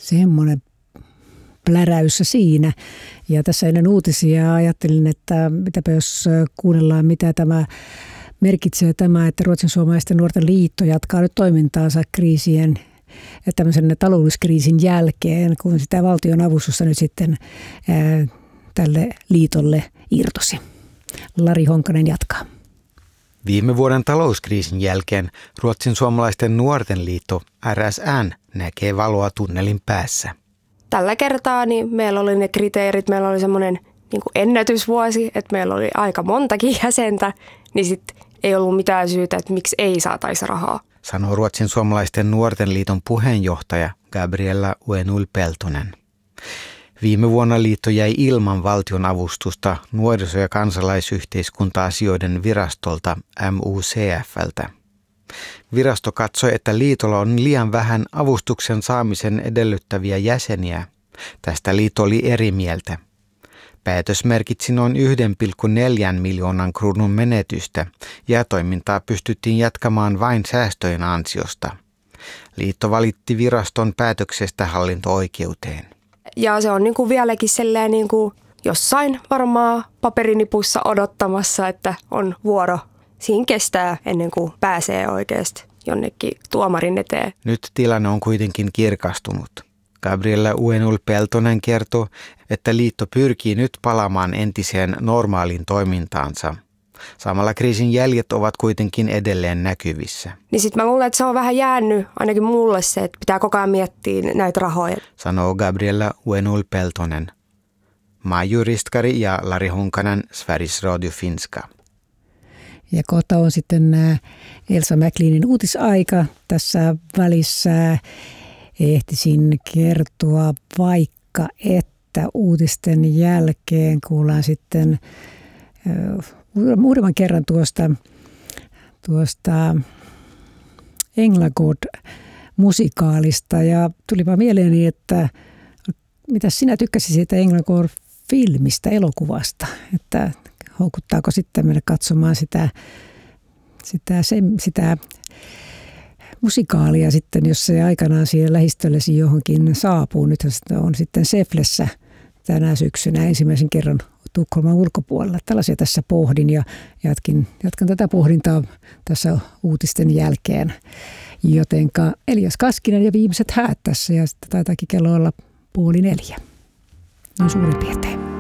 semmoinen pläräys siinä. Ja tässä ennen uutisia ajattelin, että mitäpä jos kuunnellaan, mitä tämä merkitsee tämä, että Ruotsin suomalaisten nuorten liitto jatkaa nyt toimintaansa kriisien ja tämmöisen talouskriisin jälkeen, kun sitä valtion avustusta nyt sitten tälle liitolle irtosi. Lari Honkanen jatkaa. Viime vuoden talouskriisin jälkeen Ruotsin suomalaisten nuorten liitto RSN näkee valoa tunnelin päässä. Tällä kertaa niin meillä oli ne kriteerit, meillä oli semmoinen niin kuin ennätysvuosi, että meillä oli aika montakin jäsentä, niin sitten ei ollut mitään syytä, että miksi ei saataisi rahaa. Sanoo Ruotsin suomalaisten nuorten liiton puheenjohtaja Gabriella Uenul-Peltonen. Viime vuonna liitto jäi ilman valtion avustusta nuoriso- ja kansalaisyhteiskunta-asioiden virastolta MUCF:ltä. Virasto katsoi, että liitolla on liian vähän avustuksen saamisen edellyttäviä jäseniä. Tästä liitto oli eri mieltä. Päätös merkitsi noin 1,4 miljoonan kruunun menetystä ja toimintaa pystyttiin jatkamaan vain säästöjen ansiosta. Liitto valitti viraston päätöksestä hallinto-oikeuteen. Ja se on niin kuin vieläkin selleen niin kuin jossain varmaan paperinipussa odottamassa, että on vuoro. Siinä kestää ennen kuin pääsee oikeasti jonnekin tuomarin eteen. Nyt tilanne on kuitenkin kirkastunut. Gabriella Uenul-Peltonen kertoo, että liitto pyrkii nyt palaamaan entiseen normaaliin toimintaansa. Samalla kriisin jäljet ovat kuitenkin edelleen näkyvissä. Niin sitten mä luulen, että se on vähän jäänyt ainakin mulle se, että pitää koko ajan miettiä näitä rahoja. Sanoo Gabriella Uenul-Peltonen. Maajuristkari ja Lari Honkanen, Sveriges Radio Finska. Ja kohta on sitten Elsa Mäklinin uutisaika. Tässä välissä ehtisin kertoa vaikka, että uutisten jälkeen kuullaan sitten uudemman kerran tuosta Englagård-musikaalista. Ja tulipa mieleeni, että mitä sinä tykkäsit siitä Englagård-filmistä, elokuvasta, että houkuttaako sitten mennä katsomaan sitä musikaalia sitten, jos se aikanaan siihen lähistöllesi johonkin saapuu. Nyt on sitten Säfflessä tänä syksynä ensimmäisen kerran Tukholman ulkopuolella. Tällaisia tässä pohdin ja jatkan tätä pohdintaa tässä uutisten jälkeen. Jotenka Elias Kaskinen ja viimeiset häät tässä ja sitten taitaakin kello olla 3:30. Noin suurin piirtein.